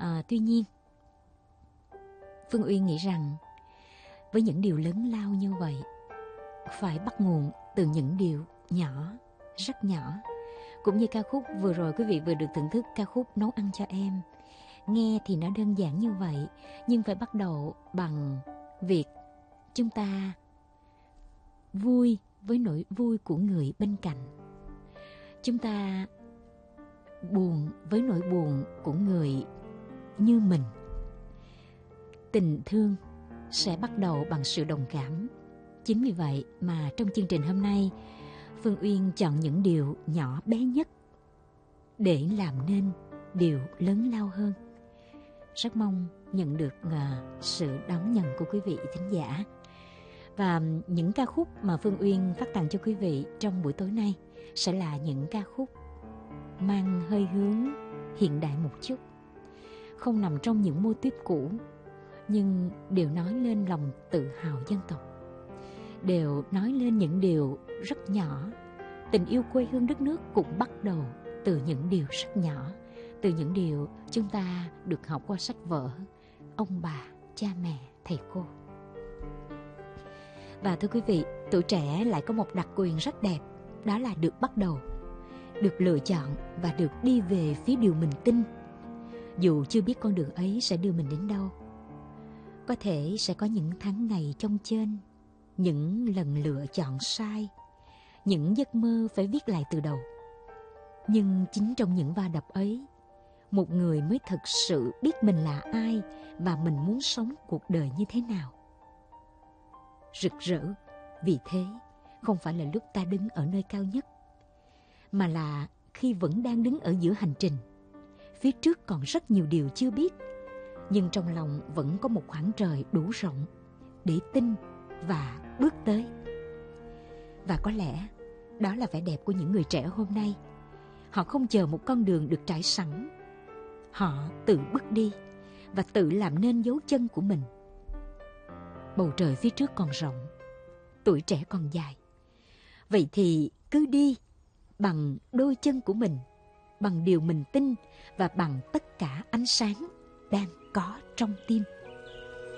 Tuy nhiên, Phương Uyên nghĩ rằng với những điều lớn lao như vậy, phải bắt nguồn từ những điều nhỏ, rất nhỏ. Cũng như ca khúc vừa rồi quý vị vừa được thưởng thức, ca khúc Nấu ăn cho em. Nghe thì nó đơn giản như vậy, nhưng phải bắt đầu bằng việc chúng ta vui với nỗi vui của người bên cạnh. Chúng ta buồn với nỗi buồn của người như mình. Tình thương sẽ bắt đầu bằng sự đồng cảm. Chính vì vậy mà trong chương trình hôm nay, Phương Uyên chọn những điều nhỏ bé nhất để làm nên điều lớn lao hơn. Rất mong nhận được sự đón nhận của quý vị thính giả. Và những ca khúc mà Phương Uyên phát tặng cho quý vị trong buổi tối nay sẽ là những ca khúc mang hơi hướng hiện đại một chút, không nằm trong những mô típ cũ, nhưng đều nói lên lòng tự hào dân tộc, đều nói lên những điều rất nhỏ. Tình yêu quê hương đất nước cũng bắt đầu từ những điều rất nhỏ, từ những điều chúng ta được học qua sách vở, ông bà, cha mẹ, thầy cô. Và thưa quý vị, tuổi trẻ lại có một đặc quyền rất đẹp, đó là được bắt đầu, được lựa chọn và được đi về phía điều mình tin. Dù chưa biết con đường ấy sẽ đưa mình đến đâu. Có thể sẽ có những tháng ngày chông chênh, những lần lựa chọn sai, những giấc mơ phải viết lại từ đầu. Nhưng chính trong những va đập ấy, một người mới thực sự biết mình là ai và mình muốn sống cuộc đời như thế nào. Rực rỡ, vì thế không phải là lúc ta đứng ở nơi cao nhất, mà là khi vẫn đang đứng ở giữa hành trình. Phía trước còn rất nhiều điều chưa biết, nhưng trong lòng vẫn có một khoảng trời đủ rộng để tin và bước tới. Và có lẽ đó là vẻ đẹp của những người trẻ hôm nay. Họ không chờ một con đường được trải sẵn, họ tự bước đi và tự làm nên dấu chân của mình. Bầu trời phía trước còn rộng, tuổi trẻ còn dài. Vậy thì cứ đi bằng đôi chân của mình, bằng điều mình tin và bằng tất cả ánh sáng đang có trong tim.